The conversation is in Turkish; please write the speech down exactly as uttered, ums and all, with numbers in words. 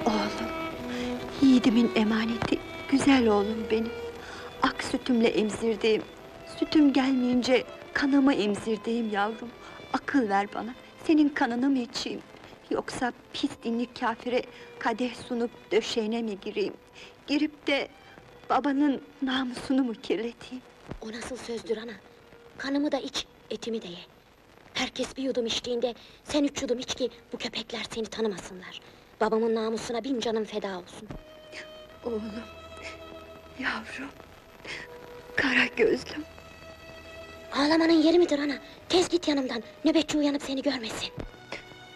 Oğlum, yiğidimin emaneti, güzel oğlum benim. Ak sütümle emzirdiğim, sütüm gelmeyince kanımı emzirdiğim yavrum. Akıl ver bana, senin kanını mı içeyim? Yoksa pis dinli kâfire kadeh sunup döşeğine mi gireyim? Girip de babanın namusunu mu kirleteyim? O nasıl sözdür ana? Kanımı da iç, etimi de ye. Herkes bir yudum içtiğinde, sen üç yudum iç ki bu köpekler seni tanımasınlar. Babamın namusuna bin canım feda olsun. Oğlum, yavrum, kara gözlüm. Ağlamanın yeri midir ana? Tez git yanımdan, nöbetçi uyanıp seni görmesin.